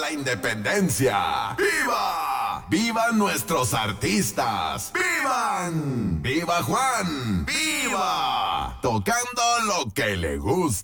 la independencia. ¡Viva! ¡Vivan nuestros artistas! ¡Vivan! ¡Viva Juan! ¡Viva! Tocando lo que le gusta.